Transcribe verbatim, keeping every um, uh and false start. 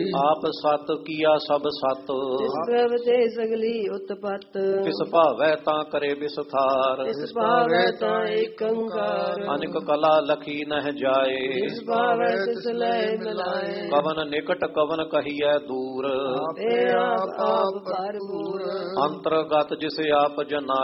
ਆਪ ਸਤ ਕੀਆ ਸਭ ਸਤ, ਤਿਸ ਪ੍ਰਭ ਤੇ ਸਗਲੀ ਉਤਪਤ। ਕਿਸ ਭਾਵੈ ਤਾਂ ਕਰੇ ਵਿਸਥਾਰ, ਤਿਸ ਭਾਵੈ ਤਾਂ ਏਕ ਓੰਕਾਰ। ਅਨਿਕ ਕਲਾ ਲਖੀ ਨਹਿ ਜਾਏ, ਤਿਸ ਭਾਵੈ ਤਿਸ ਲੈ ਮਿਲਾਏ। ਕਵਨ ਨਿਕਟ ਕਵਨ ਕਹੀਐ ਦੂਰ, ਆਪੇ ਆਪ ਆਪ ਭਰਪੂਰ। ਅੰਤਰਗਤ ਜਿਸ ਆਪ ਜਨਾ